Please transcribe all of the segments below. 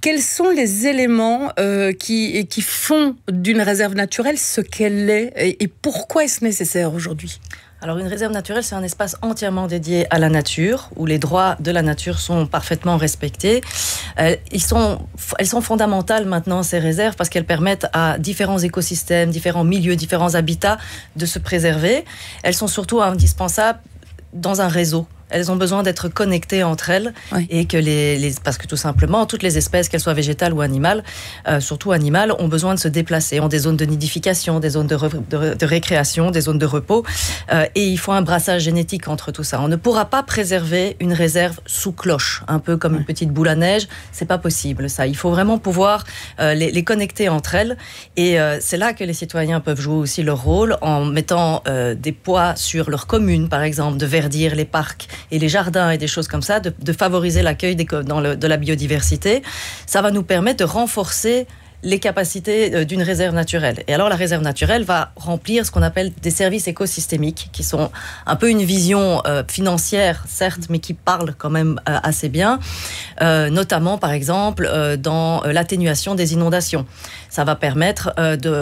Quels sont les éléments qui font d'une réserve naturelle ce qu'elle est et pourquoi est-ce nécessaire aujourd'hui ? Alors une réserve naturelle, c'est un espace entièrement dédié à la nature, où les droits de la nature sont parfaitement respectés. Elles sont fondamentales maintenant, ces réserves, parce qu'elles permettent à différents écosystèmes, différents milieux, différents habitats de se préserver. Elles sont surtout indispensables dans un réseau. Elles ont besoin d'être connectées entre elles, oui. Et que parce que tout simplement, toutes les espèces, qu'elles soient végétales ou animales, surtout animales, ont besoin de se déplacer, ont des zones de nidification, des zones de récréation, des zones de repos, et il faut un brassage génétique entre tout ça. On ne pourra pas préserver une réserve sous cloche, un peu comme une petite boule à neige, c'est pas possible ça. Il faut vraiment pouvoir les connecter entre elles, et c'est là que les citoyens peuvent jouer aussi leur rôle en mettant des poids sur leur commune, par exemple, de verdir les parcs et les jardins et des choses comme ça, de favoriser l'accueil de la biodiversité. Ça va nous permettre de renforcer les capacités d'une réserve naturelle. Et alors la réserve naturelle va remplir ce qu'on appelle des services écosystémiques, qui sont un peu une vision financière, certes, mais qui parle quand même assez bien, notamment par exemple dans l'atténuation des inondations. Ça va permettre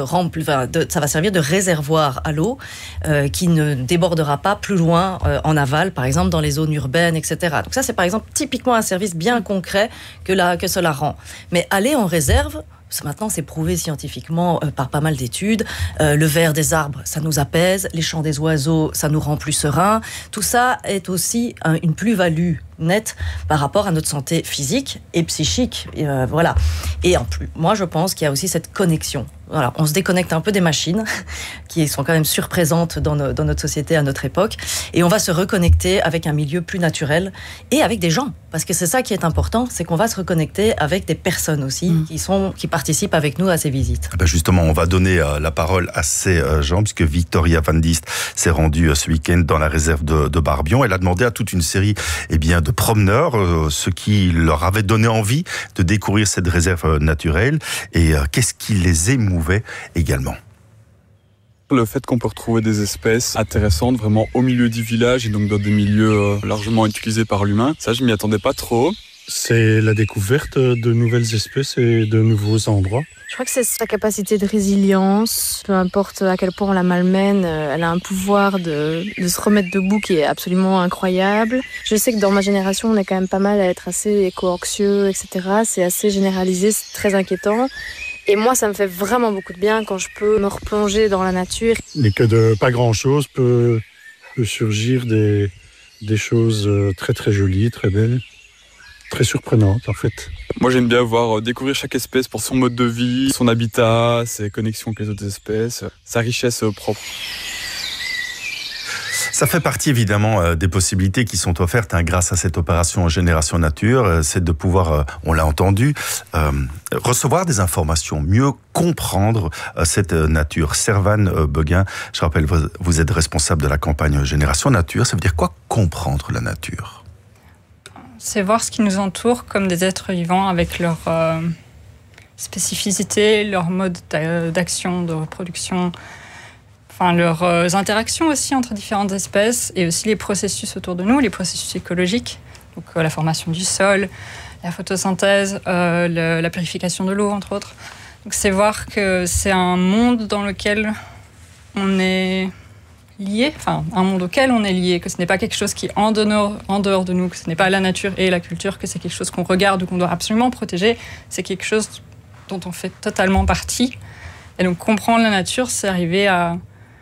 ça va servir de réservoir à l'eau qui ne débordera pas plus loin en aval, par exemple dans les zones urbaines, etc. Donc ça, c'est par exemple typiquement un service bien concret que cela rend. Mais aller en réserve, maintenant, c'est prouvé scientifiquement par pas mal d'études. Le vert des arbres, ça nous apaise. Les chants des oiseaux, ça nous rend plus sereins. Tout ça est aussi une plus-value nette par rapport à notre santé physique et psychique. Voilà. Et en plus, moi, je pense qu'il y a aussi cette connexion. Voilà, on se déconnecte un peu des machines qui sont quand même surprésentes dans notre société à notre époque, et on va se reconnecter avec un milieu plus naturel et avec des gens, parce que c'est ça qui est important, c'est qu'on va se reconnecter avec des personnes aussi qui participent avec nous à ces visites. Justement, on va donner la parole à ces gens, puisque Victoria Van Diest s'est rendue ce week-end dans la réserve de Barbion. Elle a demandé à toute une série de promeneurs ce qui leur avait donné envie de découvrir cette réserve naturelle et qu'est-ce qui les émouvait également. Le fait qu'on peut retrouver des espèces intéressantes vraiment au milieu du village et donc dans des milieux largement utilisés par l'humain, ça je m'y attendais pas trop. C'est la découverte de nouvelles espèces et de nouveaux endroits. Je crois que c'est sa capacité de résilience, peu importe à quel point on la malmène, elle a un pouvoir de se remettre debout qui est absolument incroyable. Je sais que dans ma génération, on est quand même pas mal à être assez éco-anxieux, etc. C'est assez généralisé, c'est très inquiétant. Et moi, ça me fait vraiment beaucoup de bien quand je peux me replonger dans la nature. Et que de pas grand-chose peut surgir des choses très très jolies, très belles, très surprenantes en fait. Moi, j'aime bien découvrir chaque espèce pour son mode de vie, son habitat, ses connexions avec les autres espèces, sa richesse propre. Ça fait partie évidemment des possibilités qui sont offertes grâce à cette opération Génération Nature, c'est de pouvoir, on l'a entendu, recevoir des informations, mieux comprendre cette nature. Servane Beguin, je rappelle, vous êtes responsable de la campagne Génération Nature. Ça veut dire quoi, comprendre la nature ? C'est voir ce qui nous entoure comme des êtres vivants avec leurs spécificités, leur mode d'action, de reproduction, leurs interactions aussi entre différentes espèces et aussi les processus autour de nous, les processus écologiques, donc la formation du sol, la photosynthèse, la purification de l'eau, entre autres. Donc c'est voir que c'est un monde dans lequel on est lié, un monde auquel on est lié, que ce n'est pas quelque chose qui est en dehors de nous, que ce n'est pas la nature et la culture, que c'est quelque chose qu'on regarde ou qu'on doit absolument protéger, c'est quelque chose dont on fait totalement partie. Et donc comprendre la nature, c'est arriver à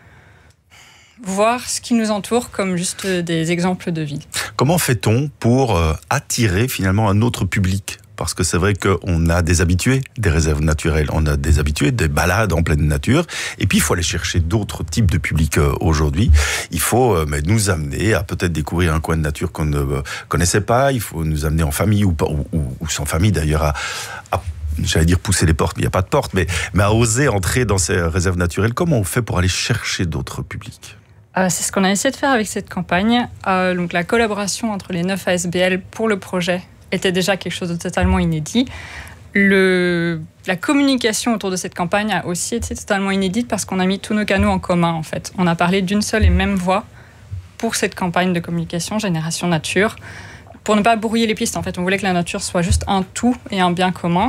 voir ce qui nous entoure comme juste des exemples de vie. Comment fait-on pour attirer finalement un autre public ? Parce que c'est vrai qu'on a des habitués des réserves naturelles, on a des habitués des balades en pleine nature, et puis il faut aller chercher d'autres types de publics aujourd'hui. Il faut nous amener à peut-être découvrir un coin de nature qu'on ne connaissait pas, il faut nous amener en famille ou sans famille d'ailleurs à j'allais dire pousser les portes, mais il n'y a pas de porte, mais à oser entrer dans ces réserves naturelles. Comment on fait pour aller chercher d'autres publics ? C'est ce qu'on a essayé de faire avec cette campagne. Donc la collaboration entre les 9 ASBL pour le projet était déjà quelque chose de totalement inédit. La communication autour de cette campagne a aussi été totalement inédite parce qu'on a mis tous nos canaux en commun, en fait. On a parlé d'une seule et même voix pour cette campagne de communication Génération Nature, pour ne pas brouiller les pistes. En fait, on voulait que la nature soit juste un tout et un bien commun.